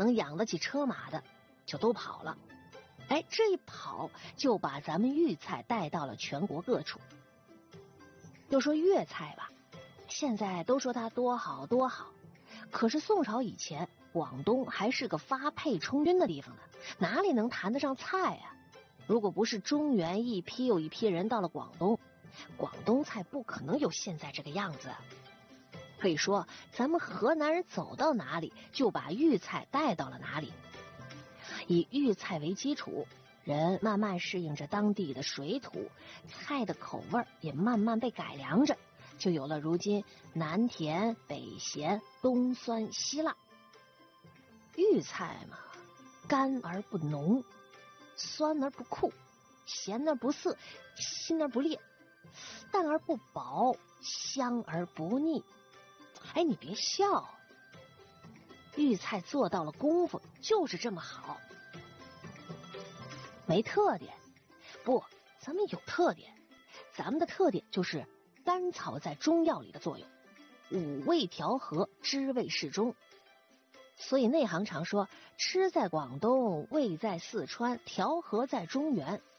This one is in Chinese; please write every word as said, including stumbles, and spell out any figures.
能养得起车马的就都跑了。哎，这一跑就把咱们豫菜带到了全国各处。就说粤菜吧，现在都说它多好多好，可是宋朝以前，广东还是个发配充军的地方呢，哪里能谈得上菜啊？如果不是中原一批又一批人到了广东，广东菜不可能有现在这个样子。可以说，咱们河南人走到哪里，就把豫菜带到了哪里。以豫菜为基础，人慢慢适应着当地的水土，菜的口味也慢慢被改良着，就有了如今南甜北咸东酸西辣。豫菜嘛，干而不浓，酸而不苦，咸而不涩，辛而不烈，淡而不薄，香而不腻。哎，你别笑，豫菜做到了功夫就是这么好。没特点？不，咱们有特点。咱们的特点就是甘草在中药里的作用，五味调和，滋味适中。所以内行常说，吃在广东，味在四川，调和在中原。